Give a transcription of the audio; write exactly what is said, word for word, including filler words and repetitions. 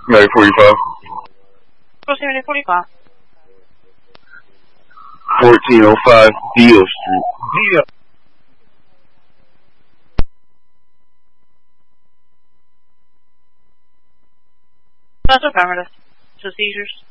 nine forty-five. Proximity forty-five. fourteen oh five Beale Street. Beale. That's affirmative. So seizures.